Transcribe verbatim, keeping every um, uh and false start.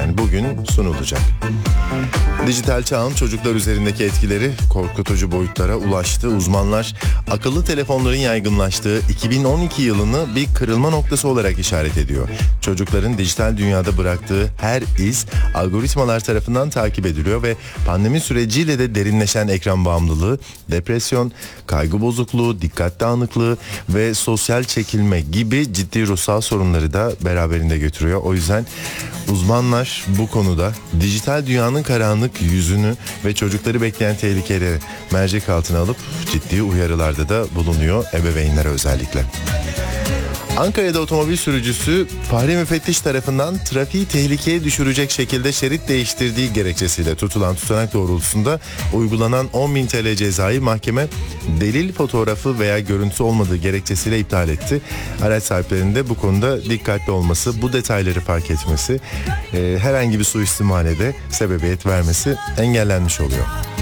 yani bugün sunulacak. Dijital çağın çocuklar üzerindeki etkileri korkutucu boyutlara ulaştı. Uzmanlar akıllı telefonların yaygınlaştığı iki bin on iki yılını bir kırılma noktası olarak işaret ediyor. Çocukların dijital dünyada bıraktığı her iz algoritmalar tarafından takip ediliyor ve pandemi süreciyle de derinleşen ekran bağımlılığı, depresyon, kaygı bozukluğu, dikkat dağınıklığı ve sosyal çekilme gibi ciddi ruhsal sorunları da beraberinde götürüyor. O yüzden uzmanlar bu konuda dijital dünyanın karanlık yüzünü ve çocukları bekleyen tehlikeleri mercek altına alıp ciddi uyarılarda da bulunuyor ebeveynlere özellikle. Ankara'da otomobil sürücüsü fare müfettiş tarafından trafiği tehlikeye düşürecek şekilde şerit değiştirdiği gerekçesiyle tutulan tutanak doğrultusunda uygulanan on bin T L cezayı mahkeme delil fotoğrafı veya görüntüsü olmadığı gerekçesiyle iptal etti. Araç sahiplerinin de bu konuda dikkatli olması, bu detayları fark etmesi, e, herhangi bir suistimale de sebebiyet vermesi engellenmiş oluyor.